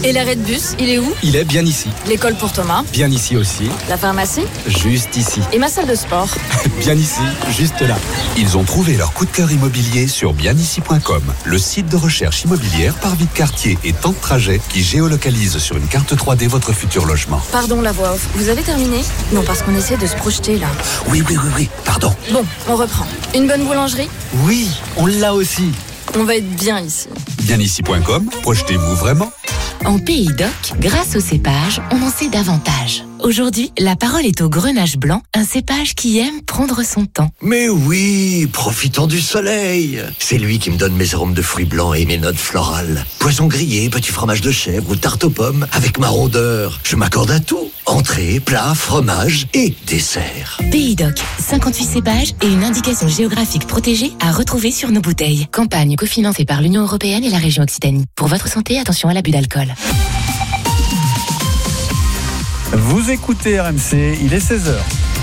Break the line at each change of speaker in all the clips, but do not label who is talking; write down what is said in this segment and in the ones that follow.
Et l'arrêt de bus, il est où?
Il est bien ici.
L'école pour Thomas?
Bien ici aussi.
La pharmacie?
Juste ici.
Et ma salle de sport?
Bien ici, juste là.
Ils ont trouvé leur coup de cœur immobilier sur bienici.com, le site de recherche immobilière par vie de quartier et temps de trajet qui géolocalise sur une carte 3D votre futur logement.
Pardon, la voix off. Vous avez terminé? Non, parce qu'on essaie de se projeter là.
Oui, pardon.
Bon, on reprend. Une bonne boulangerie?
Oui, on l'a aussi.
On va être bien ici.
Bienici.com, projetez-vous vraiment.
En Pays d'Oc, grâce au cépage, on en sait davantage. Aujourd'hui, la parole est au Grenache blanc, un cépage qui aime prendre son temps.
Mais oui, profitons du soleil. C'est lui qui me donne mes arômes de fruits blancs et mes notes florales. Poisson grillé, petit fromage de chèvre ou tarte aux pommes avec ma rondeur. Je m'accorde à tout. Entrée, plat, fromage et dessert.
Pays d'Oc, 58 cépages et une indication géographique protégée à retrouver sur nos bouteilles. Campagne cofinancée par l'Union européenne et la région Occitanie. Pour votre santé, attention à l'abus d'alcool.
Vous écoutez RMC, il est 16h.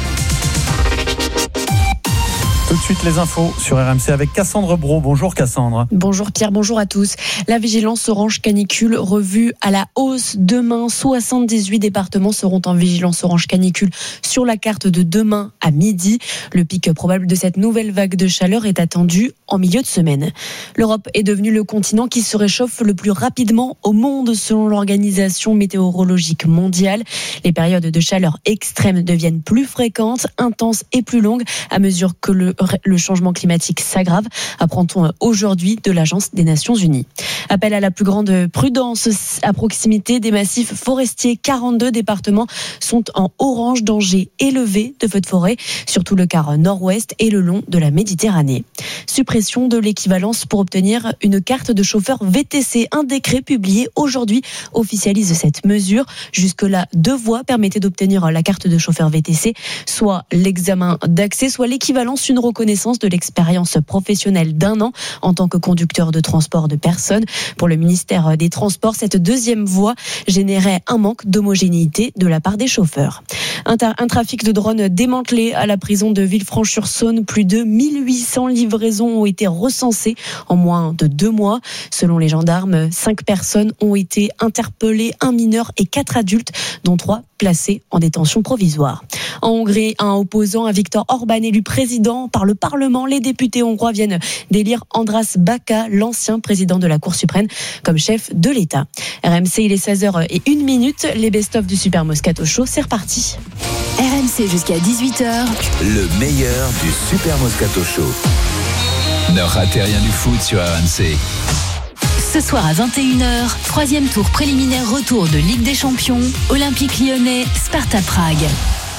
Tout de suite les infos sur RMC avec Cassandre Brault. Bonjour Cassandre.
Bonjour Pierre, bonjour à tous. La vigilance orange canicule revue à la hausse. Demain, 78 départements seront en vigilance orange canicule sur la carte de demain à midi. Le pic probable de cette nouvelle vague de chaleur est attendu en milieu de semaine. L'Europe est devenue le continent qui se réchauffe le plus rapidement au monde selon l'Organisation météorologique mondiale. Les périodes de chaleur extrême deviennent plus fréquentes, intenses et plus longues à mesure que le changement climatique s'aggrave, apprend-on aujourd'hui de l'Agence des Nations Unies. Appel à la plus grande prudence à proximité des massifs forestiers. 42 départements sont en orange danger élevé de feux de forêt, surtout le quart nord-ouest et le long de la Méditerranée. Suppression de l'équivalence pour obtenir une carte de chauffeur VTC. Un décret publié aujourd'hui officialise cette mesure. Jusque-là, 2 voies permettaient d'obtenir la carte de chauffeur VTC, soit l'examen d'accès, soit l'équivalence, une reconnaissance de l'expérience professionnelle d'1 an en tant que conducteur de transport de personnes. Pour le ministère des Transports, cette deuxième voie générait un manque d'homogénéité de la part des chauffeurs. Un trafic de drones démantelé à la prison de Villefranche-sur-Saône. Plus de 1800 livraisons ont été recensées en moins de 2 mois. Selon les gendarmes, 5 personnes ont été interpellées, 1 mineur et 4 adultes, dont 3 placés en détention provisoire. En Hongrie, un opposant à Viktor Orban élu président par le Parlement. Les députés hongrois viennent d'élire András Baka, l'ancien président de la Cour suprême, comme chef de l'État. RMC, il est 16h01. Les best-of du Super Moscato Show, c'est reparti.
RMC jusqu'à 18h.
Le meilleur du Super Moscato Show.
Ne ratez rien du foot sur RMC.
Ce soir à 21h, 3e tour préliminaire retour de Ligue des Champions, Olympique Lyonnais, Sparta Prague.